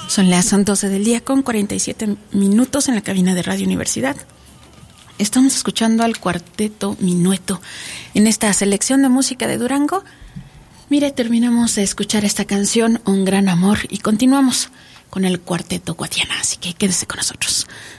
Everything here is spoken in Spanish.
Son las 12 del día con 47 minutos en la cabina de Radio Universidad. Estamos escuchando al Cuarteto Minueto en esta selección de música de Durango. Mire, terminamos de escuchar esta canción, Un Gran Amor, y continuamos con el Cuarteto Guadiana, así que quédese con nosotros.